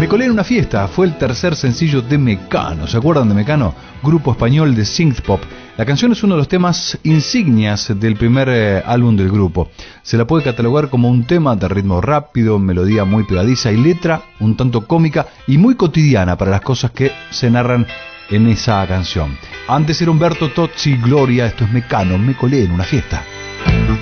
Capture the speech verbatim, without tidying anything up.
Me colé en una fiesta, fue el tercer sencillo de Mecano. ¿Se acuerdan de Mecano? Grupo español de synthpop. La canción es uno de los temas insignias del primer eh, álbum del grupo. Se la puede catalogar como un tema de ritmo rápido, melodía muy pegadiza y letra un tanto cómica y muy cotidiana para las cosas que se narran en esa canción. Antes era Humberto Tozzi, Gloria, esto es Mecano, me colé en una fiesta.